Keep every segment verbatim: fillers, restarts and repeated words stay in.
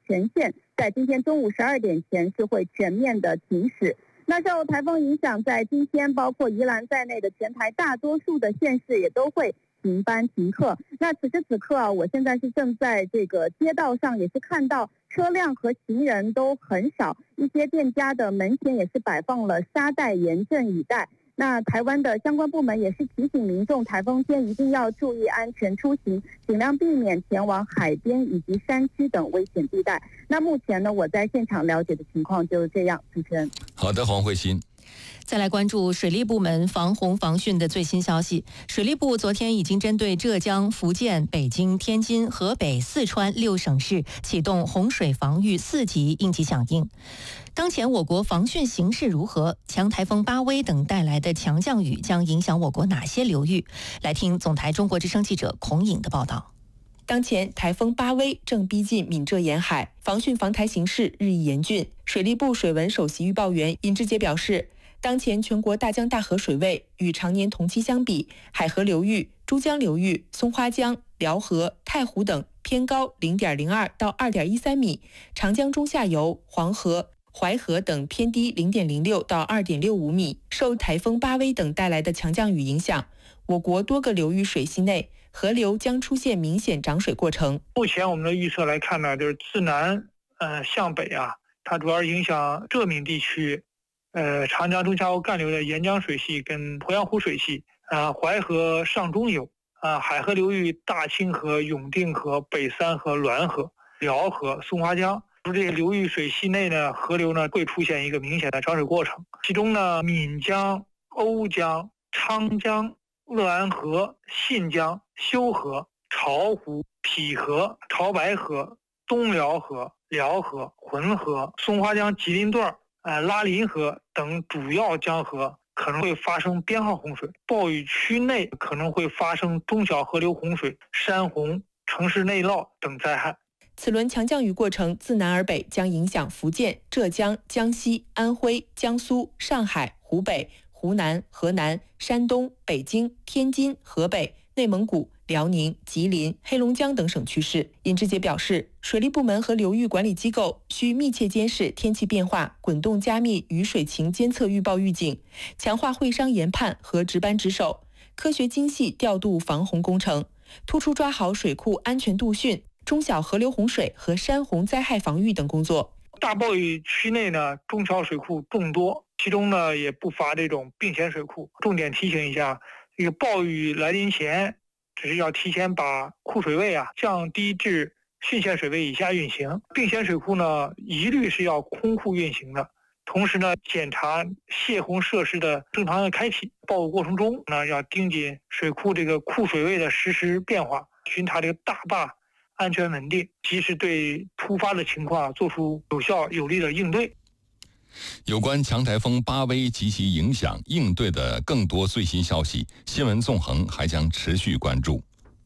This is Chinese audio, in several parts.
全线在今天中午十二点前是会全面的停驶。那受台风影响，在今天包括宜兰在内的全台大多数的县市也都会停班停课。那此时此刻啊，我现在是正在这个街道上，也是看到车辆和行人都很少，一些店家的门前也是摆放了沙袋，严阵以待。那台湾的相关部门也是提醒民众，台风天一定要注意安全出行，尽量避免前往海边以及山区等危险地带。那目前呢，我在现场了解的情况就是这样。主持人， 好的，黄慧欣。 再来关注水利部门防洪防汛的最新消息。水利部昨天已经针对浙江、福建、北京、天津、河北、四川六省市启动洪水防御四级应急响应。当前我国防汛形势如何？强台风巴威等带来的强降雨将影响我国哪些流域？来听总台中国之声记者孔颖的报道。 当前台风巴威正逼近闽浙沿海，防汛防台形势日益严峻。水利部水文首席预报员尹志杰表示，当前全国大江大河水位与常年同期相比，海河流域、珠江流域、松花江、辽河、太湖等偏高 零点零二 到 二点一三米，长江中下游、黄河、淮河等偏低 零点零六 到 二点六五米。受台风巴威等带来的强降雨影响，我国多个流域水系内河流将出现明显涨水过程。 目前我们的预测来看呢，就是自南呃向北啊，它主要影响浙闽地区，呃长江中下游干流的沿江水系跟鄱阳湖水系，啊、呃、淮河上中游，啊、呃、海河流域大清河、永定河、北三河、滦河、辽河、松花江。这些流域水系内呢，河流呢会出现一个明显的涨水过程。其中呢，岷江、瓯江、昌江、乐安河、信江、修河、巢湖、匹河、潮白河、东辽河、辽河、浑河、松花江吉林段、呃拉林河等主要江河可能会发生编号洪水。暴雨区内可能会发生中小河流洪水、山洪、城市内涝等灾害。 此轮强降雨过程自南而北将影响福建、浙江、江西、安徽、江苏、上海、湖北、湖南、河南、山东、北京、天津、河北、内蒙古、辽宁、吉林、黑龙江等省区市。尹志杰表示，水利部门和流域管理机构需密切监视天气变化，滚动加密雨水情监测预报预警，强化会商研判和值班值守，科学精细调度防洪工程，突出抓好水库安全度汛、中小河流洪水和山洪灾害防御等工作。 大暴雨区内呢，中小水库众多，其中呢也不乏这种并线水库。重点提醒一下，这个暴雨来临前，只是要提前把库水位啊降低至汛线水位以下运行。并线水库呢，一律是要空库运行的。同时呢，检查泄洪设施的正常的开启。暴雨过程中呢，要盯紧水库这个库水位的实时变化，巡查这个大坝安全稳定，及时对突发的情况做出有效有力的应对。 有关强台风巴威及其影响应对的更多最新消息，新闻纵横还将持续关注。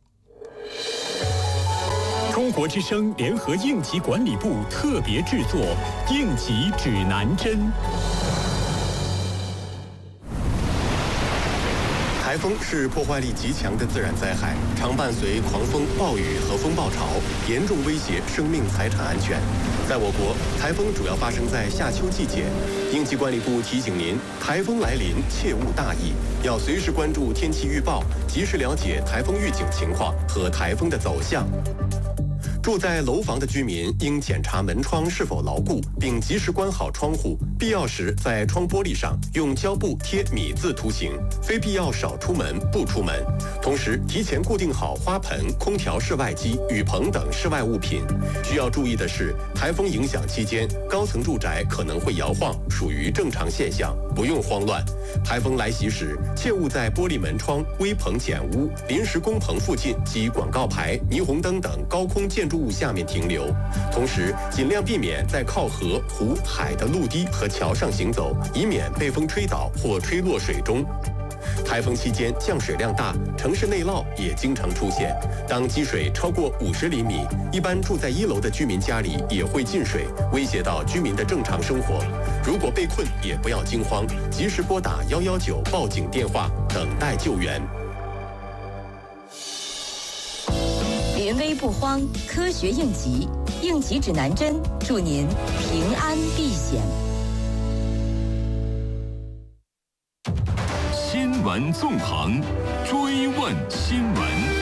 中国之声联合应急管理部特别制作《应急指南针》。 台风是破坏力极强的自然灾害，常伴随狂风、暴雨和风暴潮，严重威胁生命财产安全。在我国，台风主要发生在夏秋季节。应急管理部提醒您，台风来临切勿大意，要随时关注天气预报，及时了解台风预警情况和台风的走向。住在楼房的居民应检查门窗是否牢固，并及时关好窗户，必要时在窗玻璃上用胶布贴米字图形，非必要少出门不出门。同时，提前固定好花盆、空调室外机、雨棚等室外物品。需要注意的是，台风影响期间，高层住宅可能会摇晃，属于正常现象，不用慌乱。台风来袭时，切勿在玻璃门窗、危棚简屋、临时工棚附近及广告牌、霓虹灯等高空建筑物下面停留。同时，尽量避免在靠河、湖、海的陆堤和桥上行走，以免被风吹倒或吹落水中。台风期间降水量大，城市内涝也经常出现。当积水超过五十厘米，一般住在一楼的居民家里也会进水，威胁到居民的正常生活。如果被困，也不要惊慌，及时拨打一一九报警电话，等待救援。 临危不慌，科学应急， 应急指南针，祝您平安避险。 新闻纵横，追问新闻。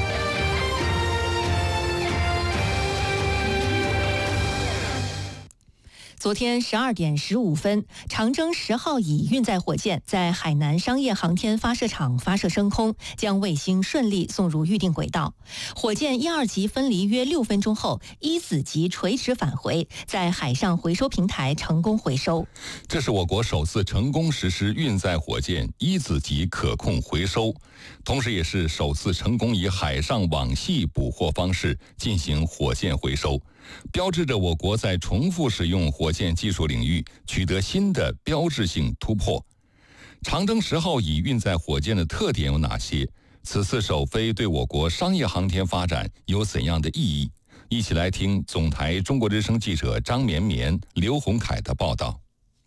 昨天十二点十五分，长征十号乙运载火箭在海南商业航天发射场发射升空，将卫星顺利送入预定轨道。火箭一、二级分离约六分钟后，一子级垂直返回，在海上回收平台成功回收。 这是我国首次成功实施运载火箭一子级可控回收，同时也是首次成功以海上网系捕获方式进行火箭回收，标志着我国在重复使用火箭技术领域取得新的标志性突破。长征十号乙运载火箭的特点有哪些？此次首飞对我国商业航天发展有怎样的意义？一起来听总台中国之声记者张绵绵、刘洪凯的报道。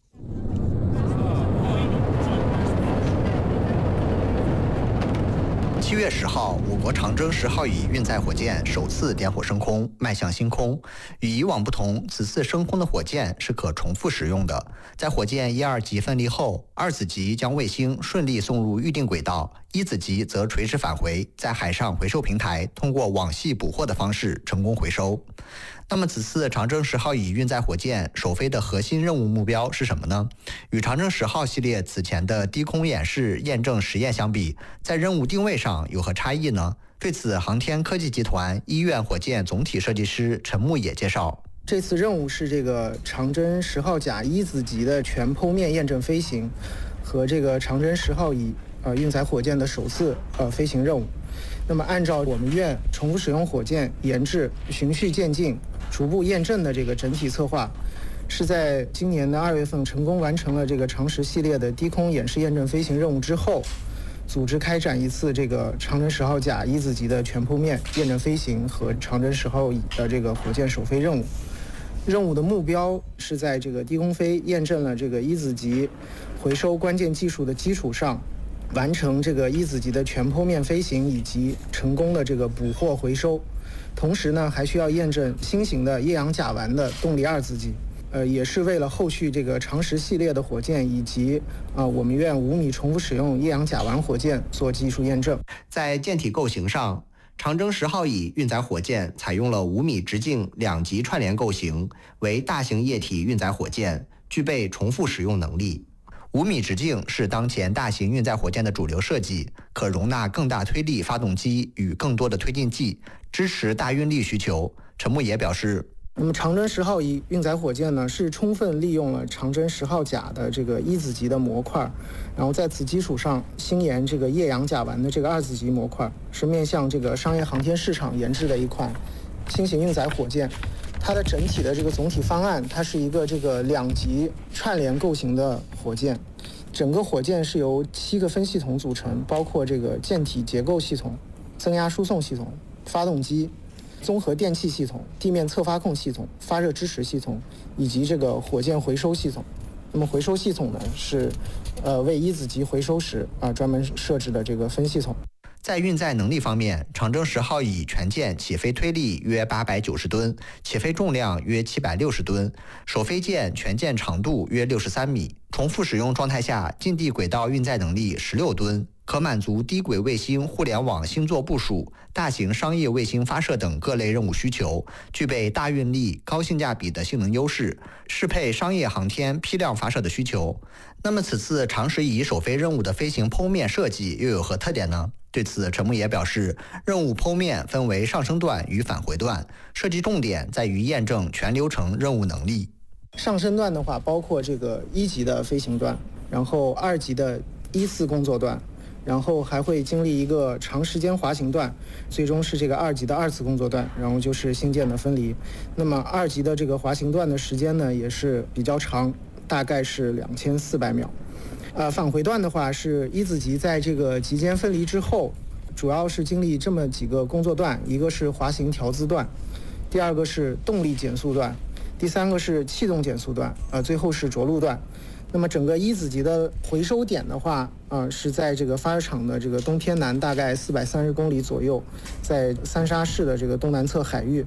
七月十号，我国长征十号乙运载火箭首次点火升空，迈向星空。与以往不同，此次升空的火箭是可重复使用的。在火箭一、二级分离后，二子级将卫星顺利送入预定轨道，一子级则垂直返回，在海上回收平台通过网系捕获的方式成功回收。那么此次长征十号乙运载火箭首飞的核心任务目标是什么呢？与长征十号系列此前的低空演示验证实验相比，在任务定位上有何差异呢？对此，航天科技集团医院火箭总体设计师陈牧野介绍， 这次任务是这个长征十号甲一子级的全剖面验证飞行和这个长征十号乙呃运载火箭的首次呃飞行任务。那么按照我们院重复使用火箭研制、循序渐进、逐步验证的这个整体策划，是在今年的二月份成功完成了这个长十系列的低空演示验证飞行任务之后，组织开展一次这个长征十号甲一子级的全剖面验证飞行和长征十号乙的这个火箭首飞任务。任务的目标是在这个低空飞验证了这个一子级回收关键技术的基础上，完成这个一子级的全剖面飞行以及成功的这个捕获回收。同时呢，还需要验证新型的液氧甲烷的动力二子级，呃，也是为了后续这个长十系列的火箭以及啊、呃、我们院五米重复使用液氧甲烷火箭做技术验证。 在舰体构型上，长征十号乙运载火箭采用了五米直径两级串联构型，为大型液体运载火箭，具备重复使用能力。五米直径是当前大型运载火箭的主流设计，可容纳更大推力发动机与更多的推进剂，支持大运力需求。陈牧野表示， 那么长征十号乙运载火箭呢，是充分利用了长征十号甲的这个一子级的模块，然后在此基础上新研这个液氧甲烷的这个二子级模块，是面向这个商业航天市场研制的一款新型运载火箭。它的整体的这个总体方案，它是一个这个两级串联构型的火箭，整个火箭是由七个分系统组成，包括这个舰体结构系统、增压输送系统、发动机、综合电气系统、地面侧发控系统、发热支持系统以及这个火箭回收系统。那么回收系统呢，是呃为一子级回收时啊专门设置的这个分系统。 在运载能力方面，长征十号乙全舰起飞推力约八百九十吨，起飞重量约七百六十吨，首飞舰全舰长度约六十三米，重复使用状态下近地轨道运载能力十六吨，可满足低轨卫星互联网星座部署、大型商业卫星发射等各类任务需求，具备大运力、高性价比的性能优势，适配商业航天批量发射的需求。那么此次长十乙首飞任务的飞行剖面设计又有何特点呢？对此，陈牧野表示，任务剖面分为上升段与返回段，设计重点在于验证全流程任务能力。 上升段的话，包括这个一级的飞行段，然后二级的依次工作段，然后还会经历一个长时间滑行段，最终是这个二级的二次工作段，然后就是星舰的分离。那么二级的这个滑行段的时间呢，也是比较长，大概是两千四百秒。呃，返回段的话是一子级在这个级间分离之后，主要是经历这么几个工作段，一个是滑行调姿段，第二个是动力减速段，第三个是气动减速段，呃，最后是着陆段。那么整个一子级的回收点的话，呃，是在这个发射场的这个东偏南大概四百三十公里左右，在三沙市的这个东南侧海域。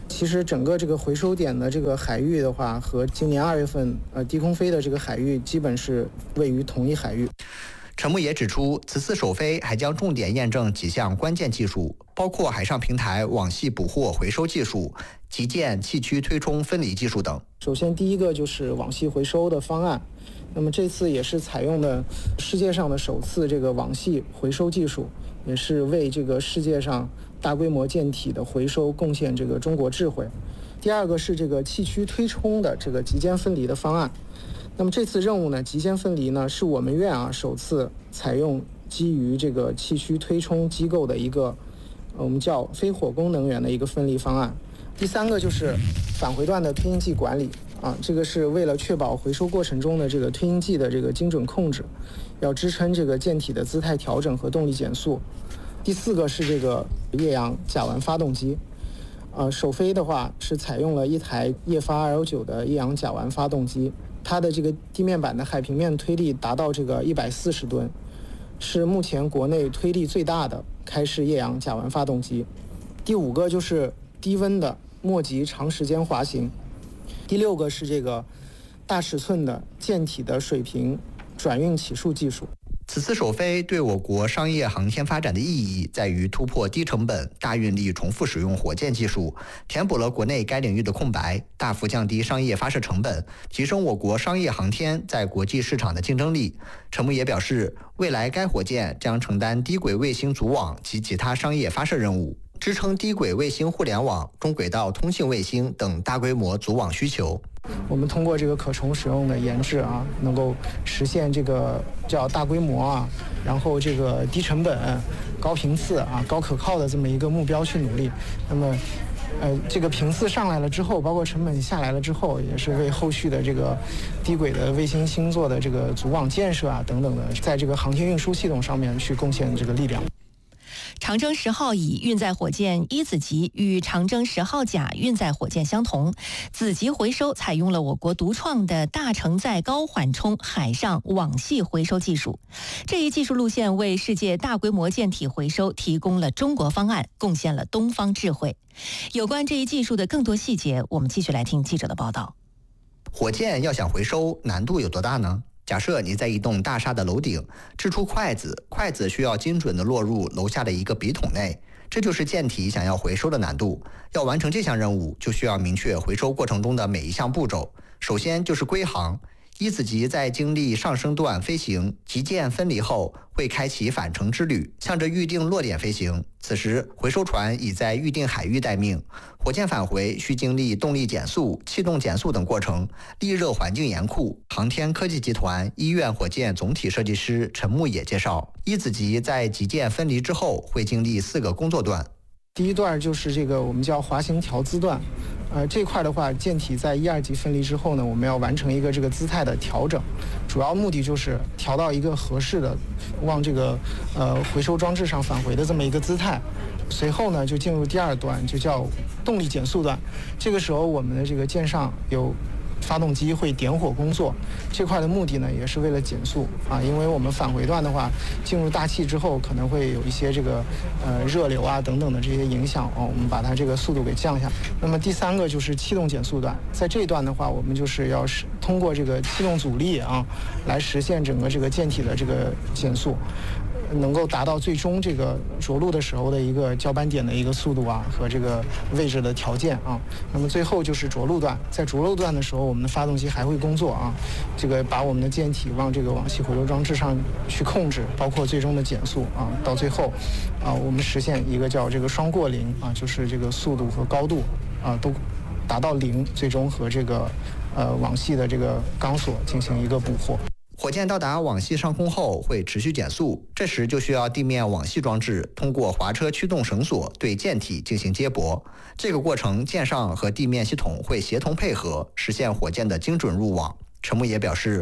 其实整个这个回收点的这个海域的话，和今年二月份呃低空飞的这个海域基本是位于同一海域。 陈木也指出，此次首飞还将重点验证几项关键技术，包括海上平台网系捕获回收技术、集件气驱推冲分离技术等。 首先，第一个就是网系回收的方案。那么这次也是采用的世界上的首次这个网系回收技术，也是为这个世界上大规模舰体的回收贡献这个中国智慧。第二个是这个气驱推冲的这个集件分离的方案。那么这次任务呢，集件分离呢是我们院啊首次采用基于这个气驱推冲机构的一个我们叫非火攻能源的一个分离方案。第三个就是返回段的推进剂管理啊，这个是为了确保回收过程中的这个推进剂的这个精准控制，要支撑这个舰体的姿态调整和动力减速。第四个是这个液氧甲烷发动机，呃，首飞的话是采用了一台液发 二幺九的液氧甲烷发动机。它的这个地面板的海平面推力达到这个一百四十吨，是目前国内推力最大的开式液氧甲烷发动机。第五个就是低温的末级长时间滑行。第六个是这个大尺寸的舰体的水平转运起数技术。 此次首飞对我国商业航天发展的意义在于突破低成本、大运力重复使用火箭技术，填补了国内该领域的空白，大幅降低商业发射成本，提升我国商业航天在国际市场的竞争力。陈木也表示，未来该火箭将承担低轨卫星组网及其他商业发射任务，支撑低轨卫星互联网、中轨道通信卫星等大规模组网需求。 我们通过这个可重使用的研制啊，能够实现这个叫大规模啊，然后这个低成本、高频次啊、高可靠的这么一个目标去努力。那么，呃，这个频次上来了之后，包括成本下来了之后，也是为后续的这个低轨的卫星星座的这个组网建设啊等等的，在这个航天运输系统上面去贡献这个力量。 长征十号乙运载火箭一子级与长征十号甲运载火箭相同，子级回收采用了我国独创的大承载高缓冲海上网系回收技术。这一技术路线为世界大规模舰体回收提供了中国方案，贡献了东方智慧。有关这一技术的更多细节，我们继续来听记者的报道。 火箭要想回收，难度有多大呢？假设你在一栋大厦的楼顶掷出筷子，筷子需要精准地落入楼下的一个笔筒内，这就是舰体想要回收的难度。要完成这项任务，就需要明确回收过程中的每一项步骤。首先就是归航，一子级在经历上升段飞行，集件分离后会开启返程之旅，向着预定落点飞行。此时回收船已在预定海域待命，火箭返回需经历动力减速、气动减速等过程，地热环境严酷。航天科技集团医院火箭总体设计师陈木也介绍，一子级在集件分离之后会经历四个工作段。 第一段就是这个我们叫滑行调姿段，呃，这块的话，舰体在一二级分离之后呢，我们要完成一个这个姿态的调整，主要目的就是调到一个合适的往这个呃回收装置上返回的这么一个姿态。随后呢，就进入第二段，就叫动力减速段。这个时候，我们的这个舰上有发动机会点火工作，这块的目的呢，也是为了减速啊，因为我们返回段的话，进入大气之后，可能会有一些这个呃热流啊等等的这些影响哦，我们把它这个速度给降下。那么第三个就是气动减速段，在这一段的话，我们就是要是通过这个气动阻力啊，来实现整个这个舰体的这个减速。能够达到最终这个着陆的时候的一个交班点的一个速度啊和这个位置的条件啊。那么最后就是着陆段，在着陆段的时候，我们的发动机还会工作啊，这个把我们的舰体往这个网系回收装置上去控制，包括最终的减速啊，到最后啊，我们实现一个叫这个双过零啊，就是这个速度和高度啊都达到零，最终和这个呃网系的这个钢索进行一个捕获。 火箭到达网系上空后会持续减速，这时就需要地面网系装置通过滑车驱动绳索对舰体进行接驳。这个过程舰上和地面系统会协同配合，实现火箭的精准入网。陈木也表示，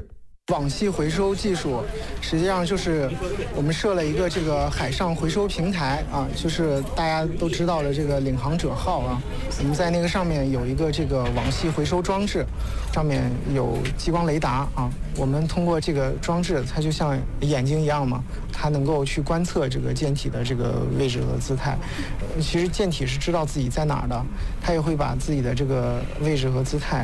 网系回收技术实际上就是我们设了一个这个海上回收平台啊，就是大家都知道的这个领航者号啊，我们在那个上面有一个这个网系回收装置，上面有激光雷达啊，我们通过这个装置，它就像眼睛一样嘛，它能够去观测这个舰体的这个位置和姿态。其实舰体是知道自己在哪儿的，它也会把自己的这个位置和姿态